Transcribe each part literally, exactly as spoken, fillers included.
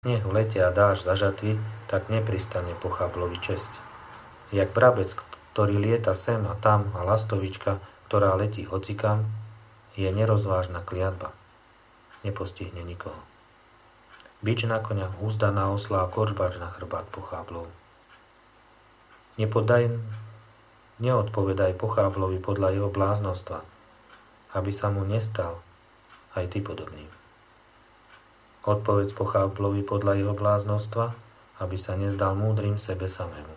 Nech letia dáš za žatvy, tak nepristane pochablovi česť. Jak vrabec, ktorý lieta sem a tam, a lastovička, ktorá letí hocikam, je nerozvážna kliatba. Nepostihne nikoho. Bič na koňa, úzda na osla a kočbač na chrbát pocháblov. Nepodaj, neodpovedaj pocháblovi podľa jeho bláznostva, aby sa mu nestal aj ty podobným. Odpovedz pocháblovi podľa jeho bláznostva, aby sa nezdal múdrym sebe samému.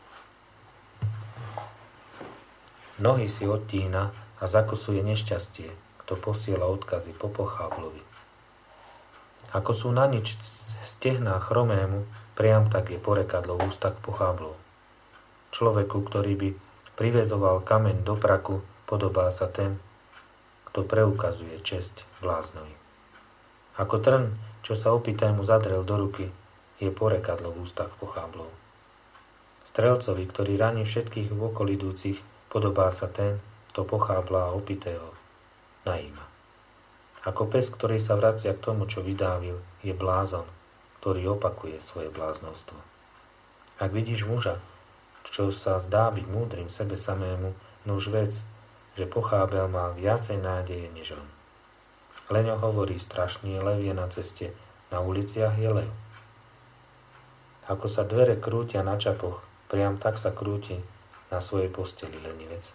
Nohy si odtína a zakusuje nešťastie, kto posiela odkazy po pocháblovi. Ako sú na nič stehná chromému, priam tak je porekadlo v ústach pocháblov. Človeku, ktorý by privezoval kameň do praku, podobá sa ten, kto preukazuje česť bláznovi. Ako trn, čo sa opýtaj mu zadrel do ruky, je porekadlo v ústach pocháblov. Strelcovi, ktorý raní všetkých v okolidúcich, podobá sa ten, kto pochábla a opitého najíma. Ako pes, ktorý sa vracia k tomu, čo vydávil, je blázon, ktorý opakuje svoje bláznostvo. Ak vidíš muža, čo sa zdá byť múdrym sebe samému, no už vec, že pochábel má viacej nádeje než on. Leňo hovorí strašný lev je na ceste, na uliciach je lev. Ako sa dvere krútia na čapoch, priam tak sa krúti na svojej posteli lenivec.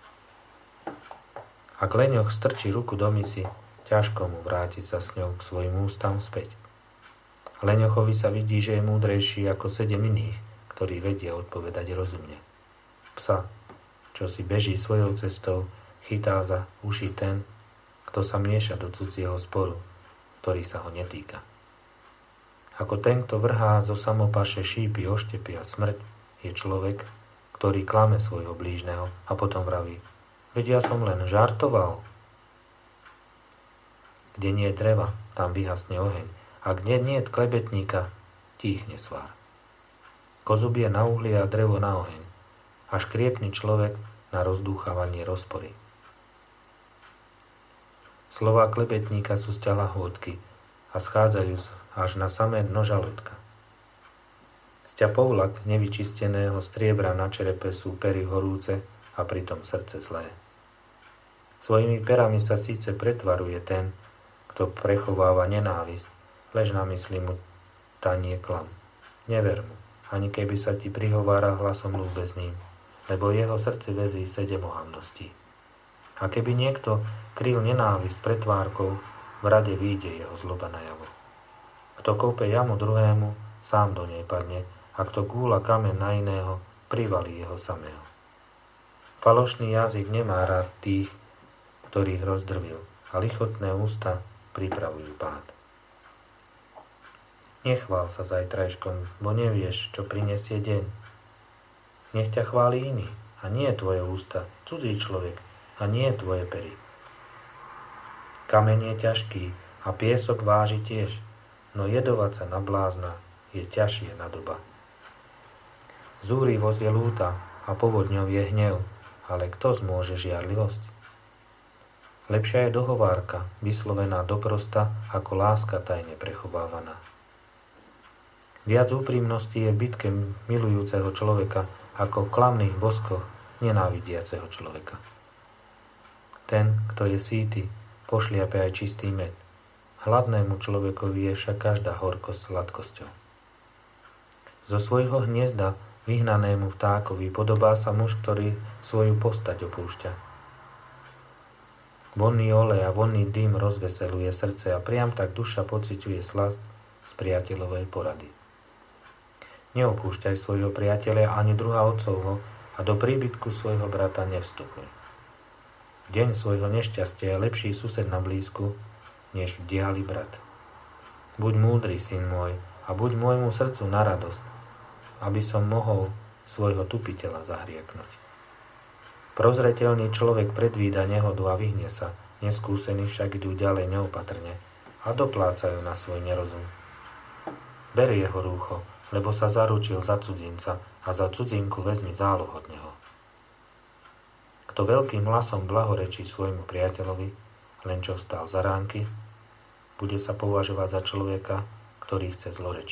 Ak leňoch strčí ruku do misy, ťažko mu vrátiť sa s ňou k svojim ústam späť. Leňochovi sa vidí, že je múdrejší ako sedem iných, ktorí vedia odpovedať rozumne. Psa, čo si beží svojou cestou, chytá za uši ten, kto sa mieša do cudzieho sporu, ktorý sa ho netýka. Ako ten, kto vrhá zo samopaše šípy, oštepy a smrť, je človek, ktorý klame svojho blížneho a potom vraví: veď ja som len žartoval. Kde nie je dreva, tam vyhasne oheň, a kde nie je klebetníka, tíchne svár. Kozub je na uhlie a drevo na oheň, a škriepný človek na rozdúchávanie rozpory. Slová klebetníka sú sťa lahôdky a schádzajú až na samé dno žalúdka. Sťa povlak nevyčisteného striebra na čerepe sú pery horúce a pritom srdce zlé. Svojimi perami sa síce pretvaruje ten, kto prechováva nenávisť, lež na mysli mu tanie klam. Never mu, ani keby sa ti prihovára hlasom ľúbezným, lebo jeho srdce väzí sedem ohavností. A keby niekto kryl nenávisť pretvárkou, v rade vyjde jeho zloba najavo. Kto koupe jamu druhému, sám do nej padne, a kto gúla kameň na iného, privalí jeho samého. Falošný jazyk nemá rád tých, ktorých rozdrvil, a lichotné ústa pripravujú pád. Nechvál sa zajtrajškom, bo nevieš, čo prinesie deň. Nech ťa chváli iný, a nie tvoje ústa, cudzí človek, a nie tvoje pery. Kameň je ťažký a piesok váži tiež, no jedovať sa na blázna je ťažšie na doba. Zúrivosť je lúta a povodňov je hnev, ale kto zmôže žiarlivosť? Lepšia je dohovárka, vyslovená doprosta, ako láska tajne prechovávaná. Viac úprimnosti je v bitke milujúceho človeka, ako v klamných boskoch nenávidiaceho človeka. Ten, kto je sýty, pošliape aj čistý med. Hladnému človekovi je však každá horkosť sladkosťou. Zo svojho hniezda vyhnanému vtákovi podobá sa muž, ktorý svoju postať opúšťa. Vonný olej a vonný dym rozveseluje srdce a priam tak duša pociťuje slasť z priateľovej porady. Neopúšťaj svojho priateľa ani druha otcovho a do príbytku svojho brata nevstupuj. V deň svojho nešťastia je lepší sused na blízku, než v diali brat. Buď múdry, syn môj, a buď môjmu srdcu na radosť, aby som mohol svojho tupiteľa zahrieknúť. Prozreteľný človek predvída nehodu a vyhne sa, neskúsení však idú ďalej neopatrne a doplácajú na svoj nerozum. Ber jeho rúcho, lebo sa zaručil za cudzinca a za cudzinku vezmi záloh od neho. Kto veľkým hlasom blahorečí svojmu priateľovi, len čo vstal za ránky, bude sa považovať za človeka, ktorý chce zlorečiť.